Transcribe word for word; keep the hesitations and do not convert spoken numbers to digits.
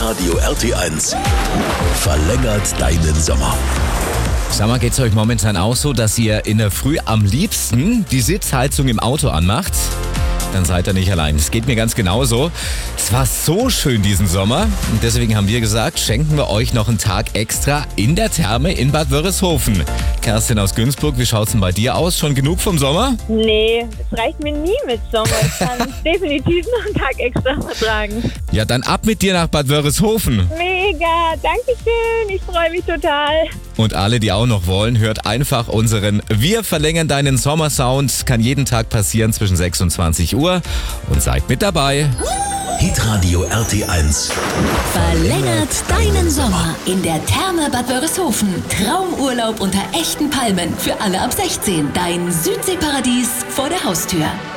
Hitradio R T eins verlängert deinen Sommer. Sag mal, geht's euch momentan auch so, dass ihr in der Früh am liebsten die Sitzheizung im Auto anmacht? Dann seid ihr nicht allein. Es geht mir ganz genauso. Es war so schön diesen Sommer und deswegen haben wir gesagt, schenken wir euch noch einen Tag extra in der Therme in Bad Wörishofen. Kerstin aus Günzburg, wie schaut's denn bei dir aus? Schon genug vom Sommer? Nee, es reicht mir nie mit Sommer. Ich kann definitiv noch einen Tag extra vertragen. Ja, dann ab mit dir nach Bad Wörishofen. Mega, danke schön. Ich freue mich total. Und alle, die auch noch wollen, hört einfach unseren Wir verlängern deinen Sommersound. Kann jeden Tag passieren zwischen sechs und zwanzig Uhr. Und seid mit dabei. Hitradio R T eins Verlängert deinen Sommer in der Therme Bad Wörishofen. Traumurlaub unter echten Palmen für alle ab sechzehn. Dein Südseeparadies vor der Haustür.